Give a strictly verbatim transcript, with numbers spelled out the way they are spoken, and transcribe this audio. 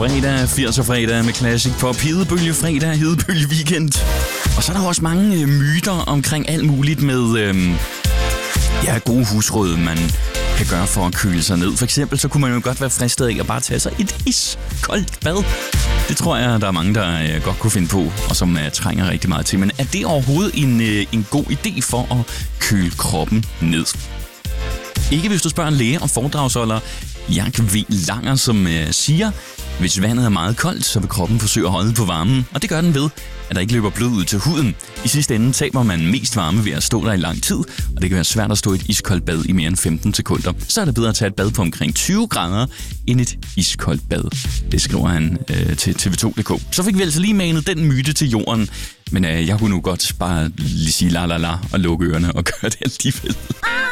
Fredag, firser fredag med Classic Pop, hedebølge fredag, hedebølge weekend. Og så er der også mange øh, myter omkring alt muligt med øh, ja, gode husråd, man kan gøre for at køle sig ned. For eksempel så kunne man jo godt være fristet af at bare tage sig et iskoldt bad. Det tror jeg, der er mange, der øh, godt kunne finde på, og som øh, trænger rigtig meget til. Men er det overhovedet en, øh, en god idé for at køle kroppen ned? Ikke hvis du spørger en læge og foredragsholder Jack V. Langer, som øh, siger, hvis vandet er meget koldt, så vil kroppen forsøge at holde på varmen. Og det gør den ved, at der ikke løber blod ud til huden. I sidste ende taber man mest varme ved at stå der i lang tid, og det kan være svært at stå i et iskoldt bad i mere end femten sekunder. Så er det bedre at tage et bad på omkring tyve grader end et iskoldt bad. Det skriver han øh, til T V to punktum d k. Så fik vi altså lige manet den myte til jorden. Men øh, jeg kunne nu godt bare lige sige la la la og lukke ørerne og gøre det alligevel.